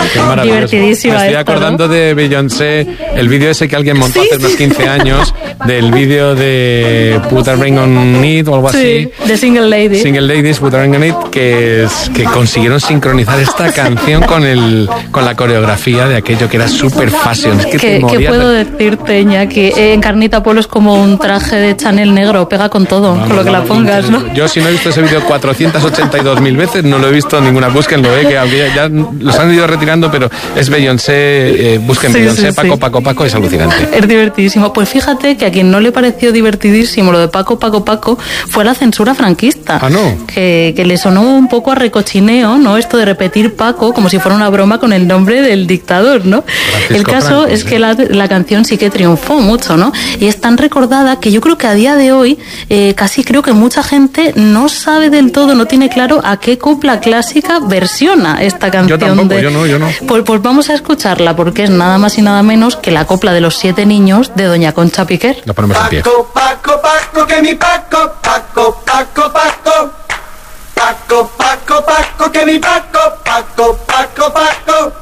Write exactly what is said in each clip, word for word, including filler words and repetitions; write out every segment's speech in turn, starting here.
Qué maravilloso. Divertidísima. Me estoy esta, acordando ¿no? de Beyoncé, el vídeo ese que alguien montó Sí, hace unos sí. quince años, del vídeo de Put a Ring on It o algo Sí, así. de Single Lady. Single Ladies, Put a Ring on It, que, es, que consiguieron sincronizar esta canción con el con la coreografía de aquello que era super fashion. Es que te ¿Qué, ¿Qué morías puedo de- decirte, Iñaki? Eh, en Carnita Polo es como un traje de Chanel negro, pega con todo, Vamos, con lo que la vamos, pongas, ¿no? Yo si no he visto ese vídeo cuatrocientas ochenta y dos mil veces, no lo he visto en ninguna. Búsquenlo, eh, que habría- ya los han ido retirando, pero es Beyoncé, eh, busquen Sí, Beyoncé, sí, Paco, sí. Paco, Paco, es alucinante. Es divertidísimo. Pues fíjate que a quien no le pareció divertidísimo lo de Paco, Paco, Paco, fue la censura franquista. Ah, ¿no? Que, que le sonó un poco a recochineo, ¿no? Esto de repetir Paco como si fuera una broma con el nombre del dictador, ¿no? Francisco El caso Franco, es sí. que la, la canción sí que triunfó mucho, ¿no? Y es tan recordada que yo creo que a día de hoy eh, casi creo que mucha gente no sabe del todo, no tiene claro a qué copla clásica versiona esta canción. Yo tampoco, de... yo no, yo no. Pues, pues vamos a escucharla porque es nada más y nada menos que la copla de los siete niños de doña Concha Piquer. Lo ponemos en pie. Paco, Paco, Paco, que mi Paco, Paco, Paco, Paco. Paco, Paco, Paco, que mi Paco, Paco, Paco, Paco.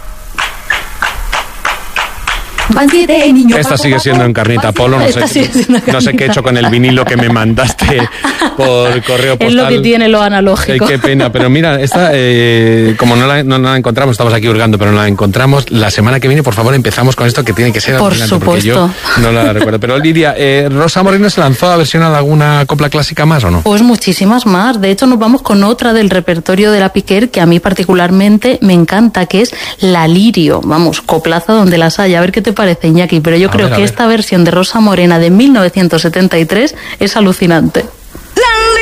Van siete niños. Esta sigue siendo en Carnita Polo, no Esta sé, sigue siendo en no sé qué he Carnita. hecho con el vinilo que me mandaste por correo postal. Es lo que tiene lo analógico. Ay, qué pena, pero mira, esta, eh, como no la, no la encontramos, estamos aquí hurgando, pero no la encontramos, la semana que viene, por favor, empezamos con esto que tiene que ser Por alucinante, porque yo supuesto. no la recuerdo. Pero Lidia, eh, ¿Rosa Moreno se lanzó a versionar alguna copla clásica más o no? Pues muchísimas más. De hecho, nos vamos con otra del repertorio de la Piquer que a mí particularmente me encanta, que es La Lirio. Vamos, coplaza donde las haya. A ver qué te parece, Iñaki. Pero yo A creo ver, a que ver. esta versión de Rosa Morena de mil novecientos setenta y tres es alucinante.